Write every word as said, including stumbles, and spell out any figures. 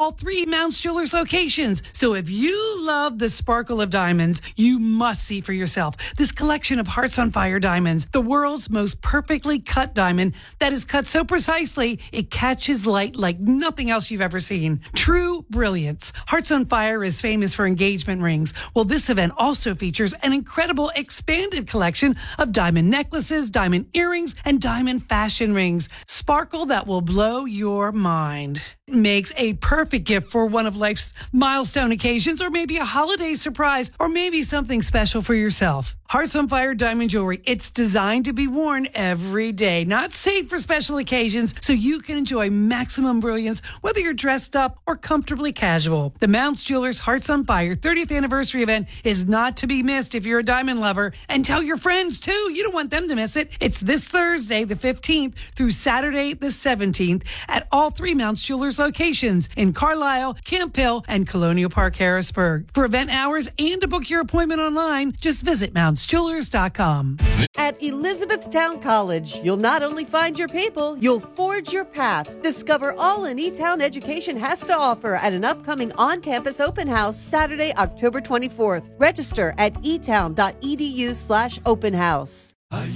all three Mounts Jewelers locations. So if you love the sparkle of diamonds, you must see for yourself this collection of Hearts on Fire diamonds, the world's most perfectly cut diamond that is cut so precisely it catches light like nothing else you've ever seen. True brilliance. Hearts on Fire is famous for engagement rings. Well, this event also features an incredible expanded collection of diamond necklaces, diamond earrings, and diamond fashion rings. Sparkle that will blow your mind. Makes a perfect gift for one of life's milestone occasions, or maybe a holiday surprise, or maybe something special for yourself. Hearts on Fire diamond jewelry. It's designed to be worn every day, not saved for special occasions, so you can enjoy maximum brilliance whether you're dressed up or comfortably casual. The Mounts Jewelers Hearts on Fire thirtieth anniversary event is not to be missed if you're a diamond lover, and tell your friends too. You don't want them to miss it. It's this Thursday, the fifteenth, through Saturday, the seventeenth, at all three Mounts Jewelers locations in Carlisle, Camp Hill, and Colonial Park, Harrisburg. For event hours and to book your appointment online, just visit mounts jewelers dot com. At Elizabethtown College, you'll not only find your people, you'll forge your path. Discover all an E-Town education has to offer at an upcoming on-campus open house Saturday, October twenty-fourth. Register at e town dot e d u slash open house.